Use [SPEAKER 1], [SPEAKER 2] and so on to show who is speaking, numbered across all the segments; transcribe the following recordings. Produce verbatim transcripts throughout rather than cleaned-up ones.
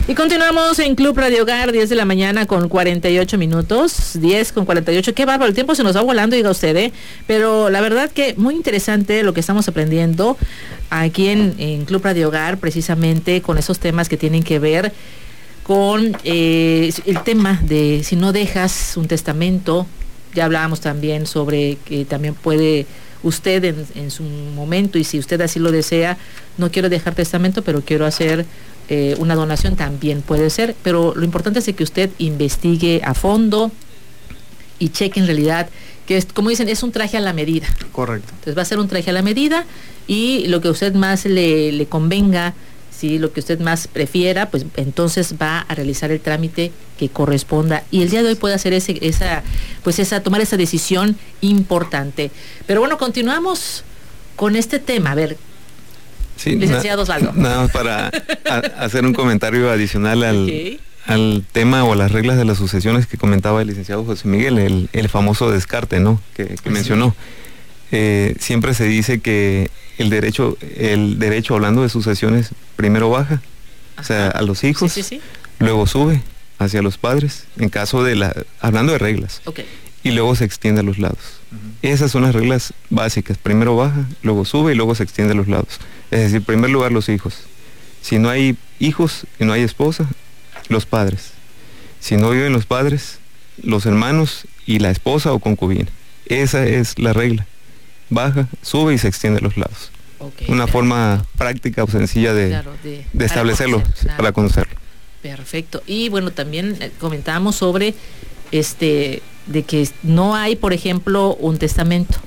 [SPEAKER 1] Y continuamos en Club Radio Hogar, diez de la mañana con cuarenta y ocho minutos, diez con cuarenta y ocho, qué bárbaro, el tiempo se nos va volando, diga usted, ¿eh? Pero la verdad que muy interesante lo que estamos aprendiendo aquí en, en Club Radio Hogar, precisamente con esos temas que tienen que ver con eh, el tema de si no dejas un testamento. Ya hablábamos también sobre que también puede usted en, en su momento, y si usted así lo desea, no quiero dejar testamento, pero quiero hacer Eh, una donación, también puede ser, pero lo importante es que usted investigue a fondo y cheque en realidad que es, como dicen, es un traje a la medida.
[SPEAKER 2] Correcto.
[SPEAKER 1] Entonces va a ser un traje a la medida, y lo que a usted más le, le convenga, si lo que usted más prefiera, pues entonces va a realizar el trámite que corresponda, y el día de hoy puede hacer ese, esa, pues esa, tomar esa decisión importante. Pero bueno, continuamos con este tema. A ver,
[SPEAKER 3] sí,
[SPEAKER 1] licenciado Osvaldo.
[SPEAKER 3] Nada más para a, hacer un comentario adicional al,
[SPEAKER 1] okay.
[SPEAKER 3] al tema o las reglas de las sucesiones que comentaba el licenciado José Miguel, el, el famoso descarte, ¿no? Que, que mencionó. Eh, siempre se dice que el derecho, el derecho hablando de sucesiones, primero baja, ajá, o sea, a los hijos,
[SPEAKER 1] sí, sí, sí.
[SPEAKER 3] Luego sube hacia los padres, en caso de la, hablando de reglas,
[SPEAKER 1] okay,
[SPEAKER 3] y luego se extiende a los lados. Uh-huh. Esas son las reglas básicas, primero baja, luego sube y luego se extiende a los lados. Es decir, en primer lugar los hijos. Si no hay hijos y no hay esposa, los padres. Si no viven los padres, los hermanos y la esposa o concubina. Esa es la regla. Baja, sube y se extiende a los lados. Okay, Una claro. forma práctica o sencilla de, claro, de, de establecerlo, para, conocer, claro. para conocerlo.
[SPEAKER 1] Perfecto. Y bueno, también comentábamos sobre este de que no hay, por ejemplo, un testamento.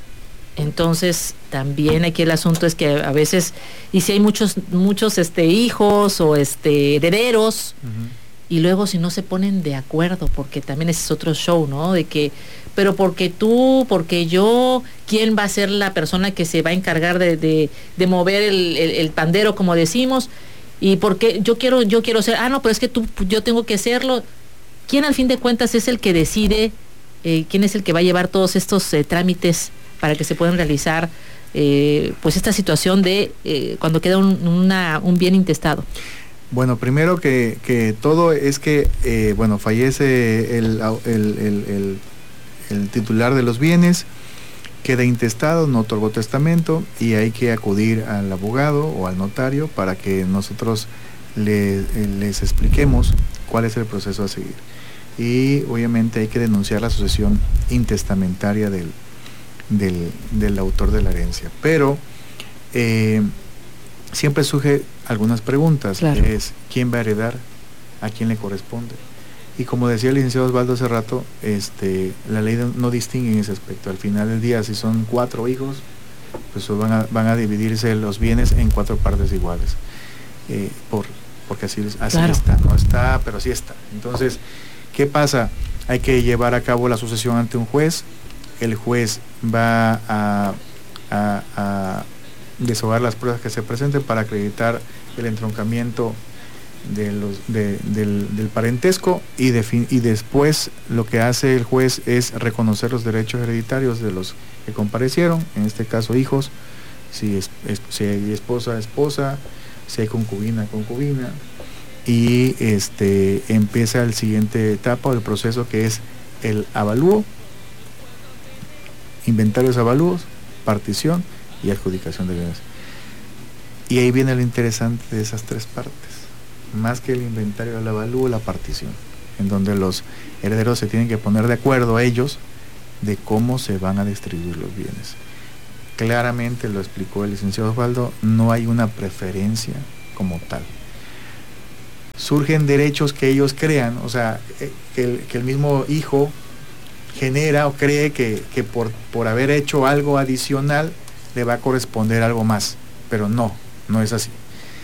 [SPEAKER 1] Entonces también aquí el asunto es que a veces, y si hay muchos muchos este hijos o este herederos, uh-huh, y luego si no se ponen de acuerdo, porque también ese es otro show, ¿no? De que, pero porque tú, porque yo, ¿quién va a ser la persona que se va a encargar de, de, de mover el, el, el pandero, como decimos? Y porque yo quiero, yo quiero ser, ah no, pero es que tú, yo tengo que serlo. ¿Quién al fin de cuentas es el que decide? Eh, ¿Quién es el que va a llevar todos estos eh, trámites para que se puedan realizar eh, pues esta situación de eh, cuando queda un, una, un bien intestado?
[SPEAKER 2] Bueno, primero que, que todo es que, eh, bueno, fallece el, el, el, el, el titular de los bienes, queda intestado, no otorgó testamento, y hay que acudir al abogado o al notario para que nosotros le, les expliquemos cuál es el proceso a seguir. Y obviamente hay que denunciar la sucesión intestamentaria del Del, del autor de la herencia, pero eh, siempre surge algunas preguntas, claro. Es ¿quién va a heredar? ¿A quién le corresponde? Y como decía el licenciado Osvaldo hace rato, este, la ley no distingue en ese aspecto. Al final del día, si son cuatro hijos, pues van a, van a dividirse los bienes en cuatro partes iguales, eh, por, porque así, así claro. está, no está, pero sí está. Entonces, ¿qué pasa? Hay que llevar a cabo la sucesión ante un juez. El juez va a, a, a desahogar las pruebas que se presenten para acreditar el entroncamiento de los, de, del, del parentesco, y, de fin, y después lo que hace el juez es reconocer los derechos hereditarios de los que comparecieron, en este caso hijos, si, es, es, si hay esposa, esposa, si hay concubina, concubina, y este, empieza el siguiente etapa del proceso, que es el avalúo, inventarios, avalúos, partición y adjudicación de bienes. Y ahí viene lo interesante de esas tres partes, más que el inventario, el avalúo, la partición, en donde los herederos se tienen que poner de acuerdo a ellos de cómo se van a distribuir los bienes. Claramente lo explicó el licenciado Osvaldo, no hay una preferencia como tal. Surgen derechos que ellos crean, o sea, que el, que el mismo hijo genera o cree que, que por, por haber hecho algo adicional le va a corresponder algo más, pero no, no es así.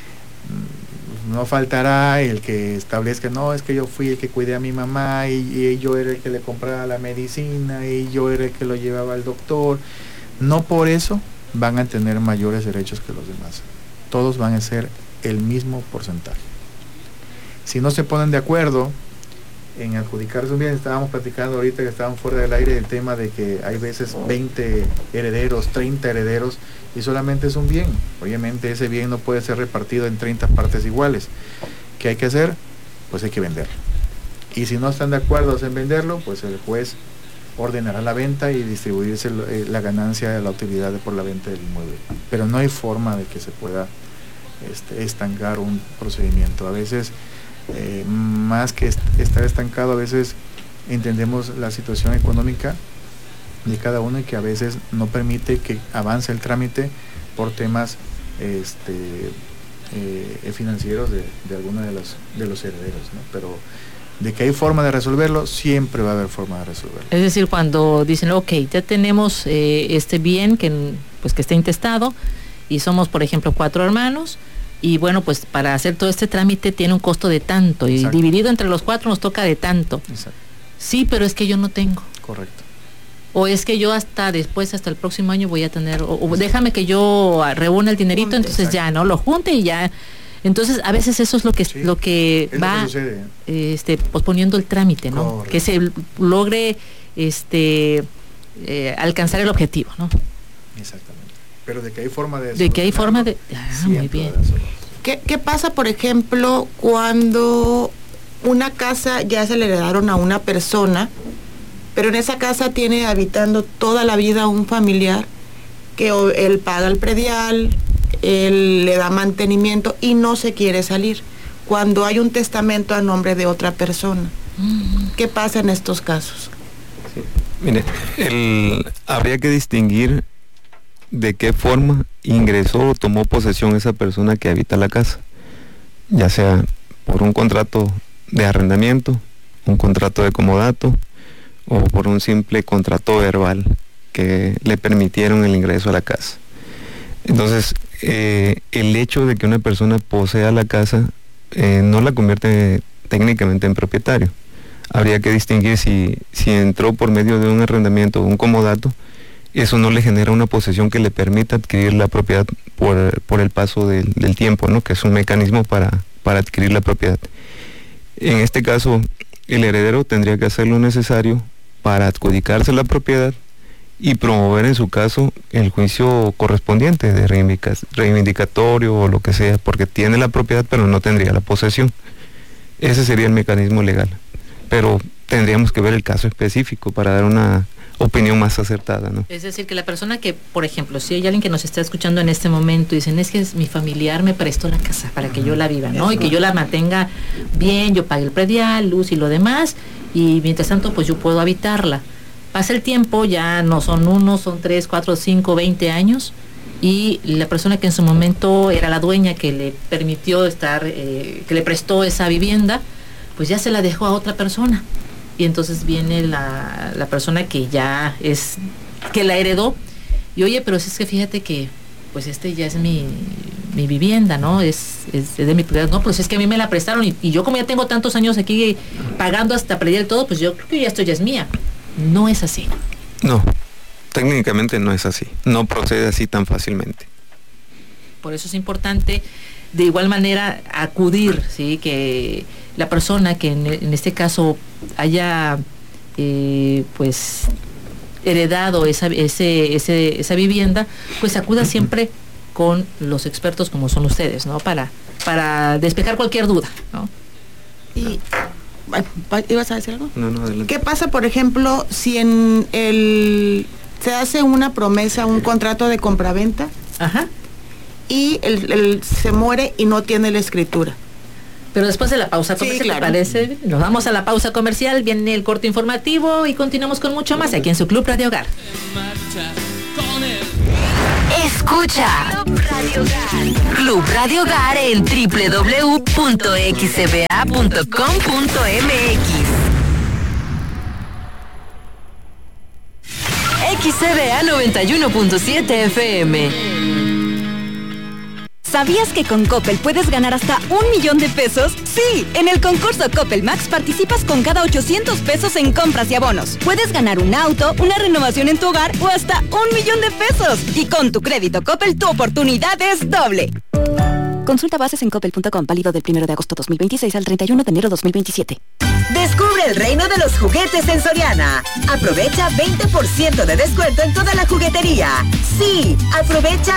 [SPEAKER 2] No faltará el que establezca, no, es que yo fui el que cuidé a mi mamá y, y yo era el que le compraba la medicina y yo era el que lo llevaba al doctor. No por eso van a tener mayores derechos que los demás. Todos van a ser el mismo porcentaje. Si no se ponen de acuerdo en adjudicar sus bienes, estábamos platicando ahorita que estaban fuera del aire el tema de que hay veces veinte herederos, treinta herederos y solamente es un bien. Obviamente ese bien no puede ser repartido en treinta partes iguales. ¿Qué hay que hacer? Pues hay que venderlo. Y si no están de acuerdo en venderlo, pues el juez ordenará la venta y distribuirse la ganancia de la utilidad por la venta del inmueble. Pero no hay forma de que se pueda este, estancar un procedimiento. A veces, eh, más que est- estar estancado, a veces entendemos la situación económica de cada uno y que a veces no permite que avance el trámite por temas este, eh, financieros de, de alguno de los, de los herederos, ¿no? Pero de que hay forma de resolverlo, siempre va a haber forma de resolverlo.
[SPEAKER 1] Es decir, cuando dicen, ok, ya tenemos eh, este bien que, pues, que está intestado y somos, por ejemplo, cuatro hermanos, y bueno, pues para hacer todo este trámite tiene un costo de tanto, y
[SPEAKER 2] Exacto.
[SPEAKER 1] dividido entre los cuatro nos toca de tanto.
[SPEAKER 2] Exacto.
[SPEAKER 1] Sí, pero es que yo no tengo.
[SPEAKER 2] Correcto.
[SPEAKER 1] O es que yo hasta después, hasta el próximo año voy a tener, o, o déjame que yo reúna el dinerito, entonces
[SPEAKER 2] Exacto.
[SPEAKER 1] ya, ¿no? Lo junte y ya. Entonces, a veces eso es lo que
[SPEAKER 2] Sí,
[SPEAKER 1] lo que
[SPEAKER 2] es lo
[SPEAKER 1] va
[SPEAKER 2] que sucede.
[SPEAKER 1] este posponiendo el trámite, ¿no?
[SPEAKER 2] Correcto.
[SPEAKER 1] Que se logre este eh, alcanzar el objetivo, ¿no?
[SPEAKER 2] Exactamente. Pero de que hay forma de
[SPEAKER 1] De que hay forma de ah, muy
[SPEAKER 2] siempre
[SPEAKER 1] bien.
[SPEAKER 2] va a resolverlo.
[SPEAKER 4] ¿Qué, ¿Qué pasa, por ejemplo, cuando una casa ya se le heredaron a una persona, pero en esa casa tiene habitando toda la vida un familiar que o- él paga el predial, él le da mantenimiento y no se quiere salir? Cuando hay un testamento a nombre de otra persona, ¿qué pasa en estos casos?
[SPEAKER 3] Sí. Mire, el, habría que distinguir de qué forma ingresó o tomó posesión esa persona que habita la casa, ya sea por un contrato de arrendamiento, un contrato de comodato o por un simple contrato verbal que le permitieron el ingreso a la casa. Entonces, eh, el hecho de que una persona posea la casa eh, no la convierte técnicamente en propietario. Habría que distinguir si, si entró por medio de un arrendamiento o un comodato, eso no le genera una posesión que le permita adquirir la propiedad por, por el paso del, del tiempo, ¿no? Que es un mecanismo para, para adquirir la propiedad. En este caso, el heredero tendría que hacer lo necesario para adjudicarse la propiedad y promover en su caso el juicio correspondiente de reivindica- reivindicatorio o lo que sea, porque tiene la propiedad pero no tendría la posesión. Ese sería el mecanismo legal, pero tendríamos que ver el caso específico para dar una opinión más acertada, ¿no?
[SPEAKER 1] Es decir, que la persona que, por ejemplo, si hay alguien que nos está escuchando en este momento y dicen, es que es mi familiar me prestó la casa para que yo la viva, ¿no? Y que yo la mantenga bien, yo pague el predial, luz y lo demás, y mientras tanto, pues yo puedo habitarla. Pasa el tiempo, ya no son uno, son tres, cuatro, cinco, veinte años, y la persona que en su momento era la dueña que le permitió estar, eh, que le prestó esa vivienda, pues ya se la dejó a otra persona. Y entonces viene la, la persona que ya es, que la heredó, y oye, pero es que fíjate que, pues este ya es mi, mi vivienda, ¿no? Es, es de mi propiedad. No, pues es que a mí me la prestaron, y, y yo como ya tengo tantos años aquí pagando hasta predial todo, pues yo creo que ya esto ya es mía. No es así.
[SPEAKER 3] No, técnicamente no es así, no procede así tan fácilmente.
[SPEAKER 1] Por eso es importante, de igual manera, acudir, ¿sí? Que la persona que en, en este caso haya, eh, pues, heredado esa, ese, ese, esa vivienda, pues acuda siempre con los expertos como son ustedes, ¿no? Para, para despejar cualquier duda, ¿no?
[SPEAKER 4] Y, ¿ibas a decir algo?
[SPEAKER 3] No, no, adelante.
[SPEAKER 4] ¿Qué pasa, por ejemplo, si en el se hace una promesa, un contrato de compraventa
[SPEAKER 1] Ajá.
[SPEAKER 4] y el, el- se muere y no tiene la escritura?
[SPEAKER 1] Pero después de la pausa
[SPEAKER 4] Sí,
[SPEAKER 1] comercial,
[SPEAKER 4] claro.
[SPEAKER 1] ¿te parece? Nos vamos a la pausa comercial, viene el corte informativo y continuamos con mucho más aquí en su Club Radio Hogar.
[SPEAKER 5] Escucha Club Radio Hogar en doble u doble u doble u punto x b a punto com punto m x. X C B A noventa y uno punto siete F M.
[SPEAKER 6] ¿Sabías que con Coppel puedes ganar hasta un millón de pesos? Sí, en el concurso Coppel Max participas con cada ochocientos pesos en compras y abonos. Puedes ganar un auto, una renovación en tu hogar o hasta un millón de pesos. Y con tu crédito Coppel tu oportunidad es doble. Consulta bases en coppel punto com, válido del primero de agosto dos mil veintiséis al treinta y uno de enero dos mil veintisiete.
[SPEAKER 7] Descubre el reino de los juguetes en Soriana. Aprovecha veinte por ciento de descuento en toda la juguetería. Sí, aprovecha